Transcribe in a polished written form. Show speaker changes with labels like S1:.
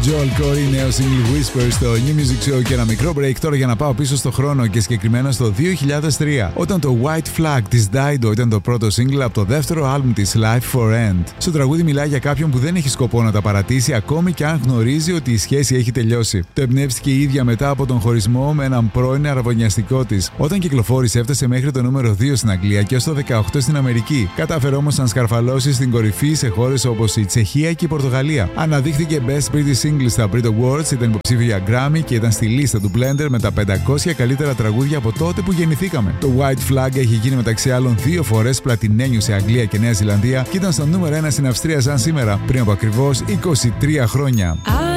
S1: Joel Corey, νέο single Whisper στο New Music Show και ένα μικρό break τώρα για να πάω πίσω στο χρόνο και συγκεκριμένα στο 2003, όταν το White Flag της Dido ήταν το πρώτο single από το δεύτερο άλμπουμ της Life for End. Στο τραγούδι μιλάει για κάποιον που δεν έχει σκοπό να τα παρατήσει ακόμη και αν γνωρίζει ότι η σχέση έχει τελειώσει. Το εμπνεύστηκε η ίδια μετά από τον χωρισμό με έναν πρώην αραβωνιαστικό της. Όταν κυκλοφόρησε έφτασε μέχρι το νούμερο 2 στην Αγγλία και ως το 18 στην Αμερική. Κατάφερε όμως να σκαρφαλώσει στην κορυφή σε χώρες όπως η Τσεχία και η Πορτογαλία. Αναδείχθηκε Best British Single στα Brit Awards, ήταν υποψήφια για Grammy και ήταν στη λίστα του Blender με τα 500 καλύτερα τραγούδια από τότε που γεννηθήκαμε. Το White Flag έχει γίνει μεταξύ άλλων 2 φορές πλατινένιο σε Αγγλία και Νέα Ζηλανδία και ήταν στο νούμερο 1 στην Αυστρία σαν σήμερα, πριν από ακριβώς 23 χρόνια.